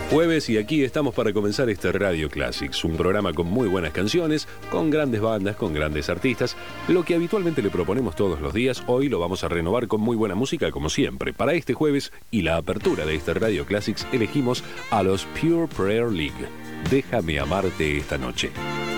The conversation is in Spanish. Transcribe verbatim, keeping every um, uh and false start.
Jueves y aquí estamos para comenzar este Radio Classics, un programa con muy buenas canciones, con grandes bandas, con grandes artistas. Lo que habitualmente le proponemos todos los días, hoy lo vamos a renovar con muy buena música como siempre. Para este jueves y la apertura de este Radio Classics elegimos a los Pure Prayer League. Déjame amarte esta noche.